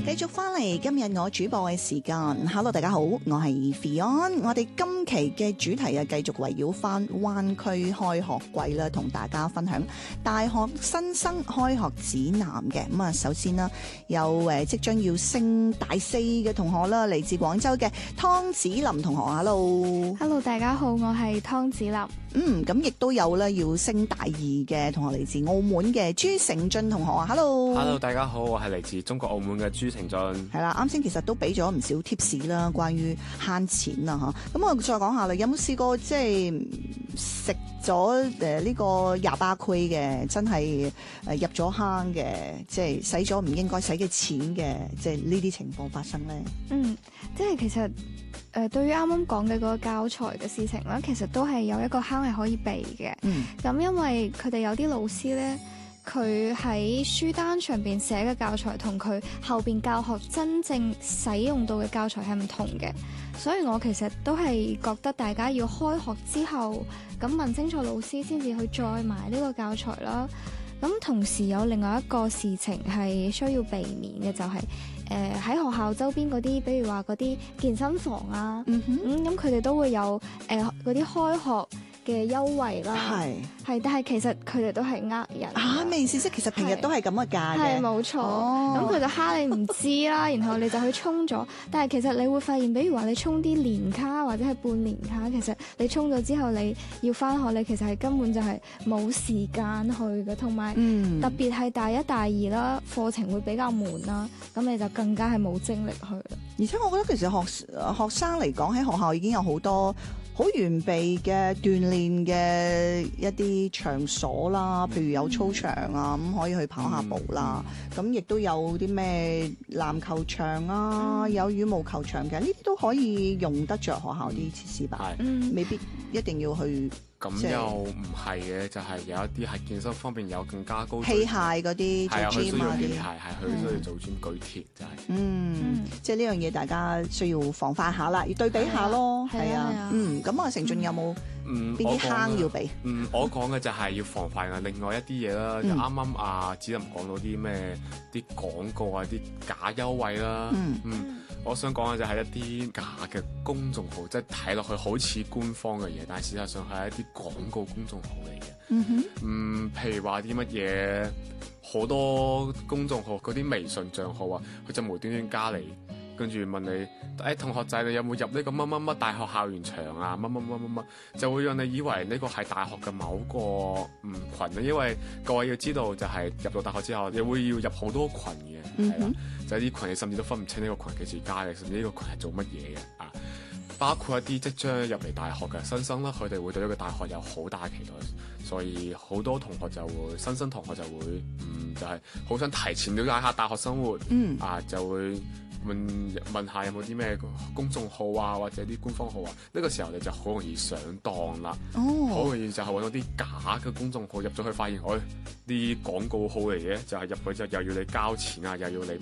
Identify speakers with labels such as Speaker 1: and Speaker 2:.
Speaker 1: 繼續翻嚟今日我主播嘅時間 ，Hello 大家好，我係 Fion， 我哋今期嘅主題啊，繼續圍繞翻灣區開學季啦，同大家分享大學新生開學指南嘅。咁啊，首先啦，有即將要升大四嘅同學啦，嚟自廣州嘅湯子琳同學 ，Hello，Hello
Speaker 2: 大家好，我係湯子琳。
Speaker 1: 咁亦都有咧要升大二嘅同學嚟自澳門嘅朱成俊同學啊 ，Hello，
Speaker 3: 大家好，我係嚟自中國澳門嘅朱成俊。
Speaker 1: 係啦，啱先其實都俾咗唔少 tips 啦，關於慳錢啊嚇。咁我再講下啦，有冇試過即係食咗呢個廿八區嘅，真係入咗坑嘅，即係使咗唔應該使嘅錢嘅，即係呢啲情況發生咧？
Speaker 2: 即係其實。對於啱啱講嘅嗰個教材嘅事情咧，其實都係有一個坑係可以避嘅。咁因為佢哋有啲老師咧，佢喺書單上邊寫嘅教材同佢後邊教學真正使用到嘅教材係唔同嘅，所以我其實都係覺得大家要開學之後咁問清楚老師先至去再買呢個教材啦。咁同時有另外一個事情係需要避免嘅，就係喺學校周邊嗰啲，比如話嗰啲健身房啊，咁佢哋都會有嗰啲開學嘅優惠啦，係，但係其實佢哋都係呃人嚇，
Speaker 1: 咩意思？即係其實平日都係咁嘅價嘅，
Speaker 2: 係冇錯。咁佢就蝦你唔知啦，然後你就去充咗，但係其實你會發現，比如話你充啲年卡或者係半年卡，其實你充咗之後你要返學，你其實係根本就係冇時間去嘅，同埋特別係大一大二啦，課程會比較悶啦，咁你就更加係冇精力去啦。
Speaker 1: 而且我覺得其實學生嚟講喺學校已經有好多好完備嘅鍛鍊嘅一啲場所啦，譬如有操場啊，咁可以去跑下步啦。咁亦都有啲咩籃球場啊，有羽毛球場嘅，呢啲都可以用得着學校啲設施吧。未必一定要去。
Speaker 3: 咁又唔係嘅，就係有一啲係健身方面有更加高
Speaker 1: 器械嗰啲，
Speaker 3: 係啊，佢需要器
Speaker 1: 械，
Speaker 3: 係佢需要做 gym 舉鐵就係。
Speaker 1: 即係呢樣嘢大家需要防範下啦，要對比下咯，係啊。咁啊，成俊有冇邊啲坑要避？
Speaker 3: 我講嘅就係要防範嘅另外一啲嘢啦。就啱啱阿子琳講到啲咩啲廣告啊，啲假優惠啦。我想講嘅就係一啲假嘅公眾號，即係睇落去好似官方嘅嘢，但係事實上係一啲廣告公眾號嚟嘅。譬如話啲乜嘢，好多公眾號嗰啲微信帳號啊，佢就無端端加你，跟住問你，同學仔你有冇入呢個乜乜乜大學校園場啊？乜乜乜乜乜，就會讓你以為呢個係大學嘅某個群啊。因為各位要知道，就係入到大學之後，你會要入好多群嘅，係啦。就係啲群你甚至都分唔清呢個群幾時加嘅，甚至呢個群係做乜嘢嘅啊！包括一啲即將入嚟大學嘅新生啦，佢哋會對呢個大學有好大期待，所以好多同學就會新生同學就會就係好想提前了解下大學生活，就會問下有冇啲咩公眾號啊，或者啲官方號啊。呢個時候你就好容易上當啦，好容易就係揾到啲假嘅公眾號入咗去，發現啲廣告號嚟嘅，就係入去之後又要你交錢啊，又要你